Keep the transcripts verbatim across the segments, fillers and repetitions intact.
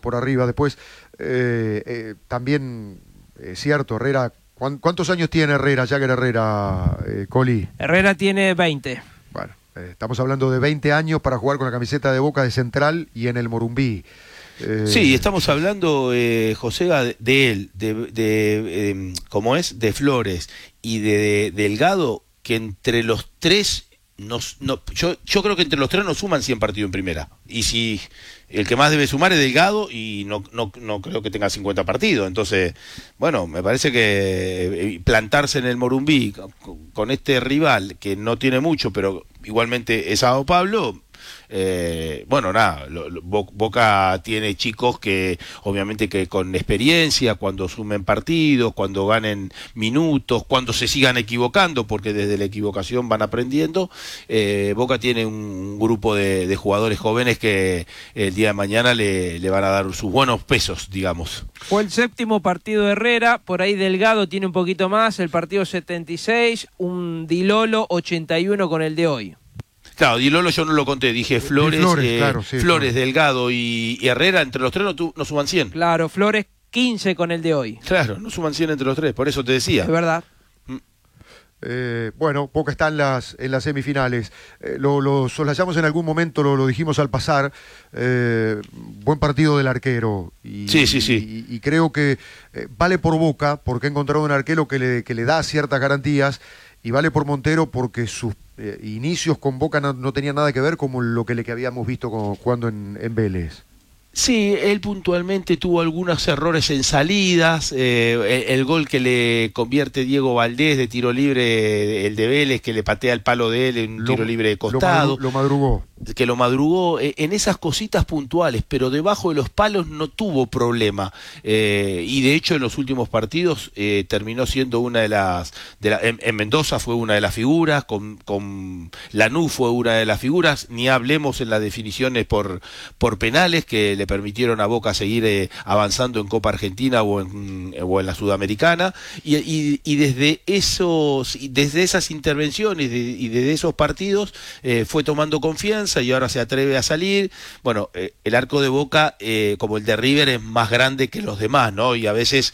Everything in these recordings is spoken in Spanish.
por arriba. Después, eh, eh, también es cierto, Herrera, ¿cuántos años tiene Herrera, Jagger Herrera, eh, Coli? Herrera tiene veinte. Bueno, eh, estamos hablando de veinte años para jugar con la camiseta de Boca de central y en el Morumbí. Eh... Sí, estamos hablando, eh, Josega, de, de él, de, de eh, ¿cómo es? De Flores y de, de Delgado, que entre los tres, nos, no, yo, yo creo que entre los tres nos suman cien partidos en primera. Y si el que más debe sumar es Delgado, y no, no, no creo que tenga cincuenta partidos. Entonces, bueno, me parece que plantarse en el Morumbí con, con este rival, que no tiene mucho, pero igualmente es Sao Pablo... Eh, bueno, nada, lo, lo, Boca tiene chicos que obviamente que con experiencia, cuando sumen partidos, cuando ganen minutos, cuando se sigan equivocando, porque desde la equivocación van aprendiendo, eh, Boca tiene un grupo de, de jugadores jóvenes que el día de mañana le, le van a dar sus buenos pesos, digamos. Fue el séptimo partido de Herrera, por ahí Delgado tiene un poquito más, el partido setenta y seis, un Dilolo ochenta y uno con el de hoy. Claro, Di Lolo yo no lo conté, dije Flores, Flores, eh, claro, sí, Flores claro. Delgado y, y Herrera, entre los tres no, tu, no suman cien. Claro, Flores quince con el de hoy. Claro, no suman cien entre los tres, por eso te decía. Es verdad. Mm. Eh, bueno, Boca está en las, en las semifinales. Eh, lo, lo soslayamos en algún momento, lo, lo dijimos al pasar. Eh, buen partido del arquero. Y, sí, sí, sí. Y, y creo que eh, vale por Boca, porque ha encontrado un arquero que le, que le da ciertas garantías, y vale por Montero porque sus eh, inicios con Boca no, no tenían nada que ver con lo que le que habíamos visto con, jugando en, en Vélez. Sí, él puntualmente tuvo algunos errores en salidas, eh, el, el gol que le convierte Diego Valdés de tiro libre, el de Vélez, que le patea el palo de él en un lo, tiro libre de costado. Lo, madru- lo madrugó. Que lo madrugó, eh, en esas cositas puntuales, pero debajo de los palos no tuvo problema. Eh, y de hecho en los últimos partidos eh, terminó siendo una de las... De la, en, en Mendoza fue una de las figuras, con, con Lanús fue una de las figuras, ni hablemos en las definiciones por, por penales que le permitieron a Boca seguir eh, avanzando en Copa Argentina o en, o en la Sudamericana, y, y, y desde esos desde esas intervenciones de, y desde esos partidos eh, fue tomando confianza y ahora se atreve a salir. Bueno, eh, el arco de Boca, eh, como el de River, es más grande que los demás, ¿no? Y a veces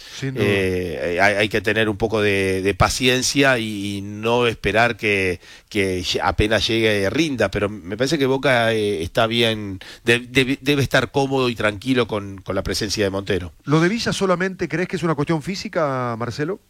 eh, hay, hay que tener un poco de, de paciencia y, y no esperar que, que apenas llegue rinda, pero me parece que Boca eh, está bien, de, de, debe estar cómodo y tranquilo con, con la presencia de Montero. ¿Lo de Villa solamente crees que es una cuestión física, Marcelo?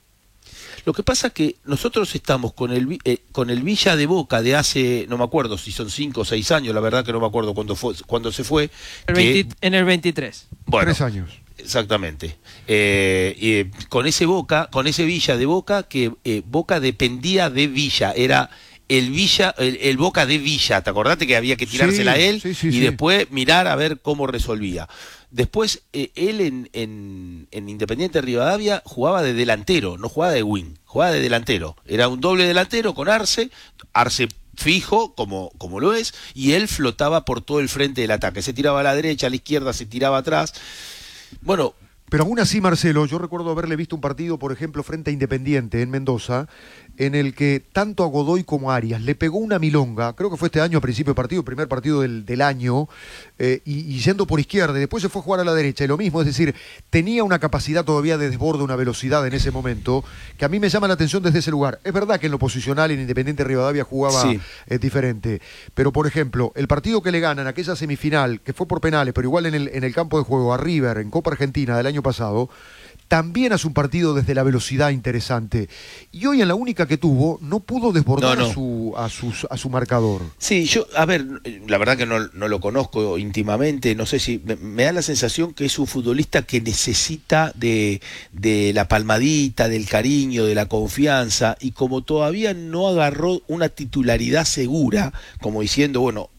Lo que pasa es que nosotros estamos con el eh, con el Villa de Boca de hace, no me acuerdo si son cinco o seis años, la verdad que no me acuerdo cuándo fue, cuándo se fue. El que, veinte, en el veintitrés. Bueno, tres años. Exactamente. Eh, eh, con ese Boca, con ese Villa de Boca, que eh, Boca dependía de Villa, era el Villa, el, el Boca de Villa, ¿te acordaste que había que tirársela sí, a él sí, sí, y sí. después mirar a ver cómo resolvía? Después, eh, él en, en, en Independiente Rivadavia jugaba de delantero, no jugaba de wing, jugaba de delantero. Era un doble delantero con Arce, Arce fijo, como, como lo es, y él flotaba por todo el frente del ataque. Se tiraba a la derecha, a la izquierda, se tiraba atrás. Bueno... Pero aún así, Marcelo, yo recuerdo haberle visto un partido, por ejemplo, frente a Independiente en Mendoza, en el que tanto a Godoy como a Arias le pegó una milonga, creo que fue este año a principio de partido, primer partido del, del año, eh, y, y yendo por izquierda, y después se fue a jugar a la derecha, y lo mismo, es decir, tenía una capacidad todavía de desborde, una velocidad en ese momento, que a mí me llama la atención desde ese lugar. Es verdad que en lo posicional en Independiente Rivadavia jugaba sí. eh, diferente, pero por ejemplo, el partido que le ganan, aquella semifinal, que fue por penales, pero igual en el, en el campo de juego, a River, en Copa Argentina del año pasado, también hace un partido desde la velocidad interesante. Y hoy en la única que tuvo, no pudo desbordar no, no. A, su, a, su, a su marcador. Sí, yo, a ver, la verdad que no, no lo conozco íntimamente, no sé si, me, me da la sensación que es un futbolista que necesita de, de la palmadita, del cariño, de la confianza, y como todavía no agarró una titularidad segura, como diciendo, bueno,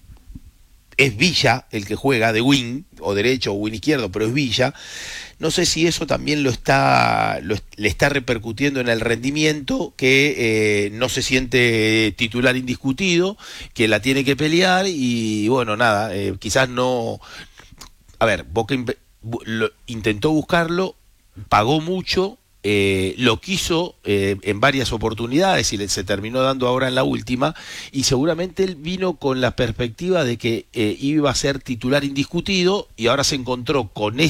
es Villa el que juega de wing, o derecho o wing izquierdo, pero es Villa. No sé si eso también lo está lo, le está repercutiendo en el rendimiento, que eh, no se siente titular indiscutido, que la tiene que pelear y bueno, nada, eh, quizás no... A ver, Boca lo, intentó buscarlo, pagó mucho, Eh, lo quiso eh, en varias oportunidades y le, se terminó dando ahora en la última, y seguramente él vino con la perspectiva de que eh, iba a ser titular indiscutido y ahora se encontró con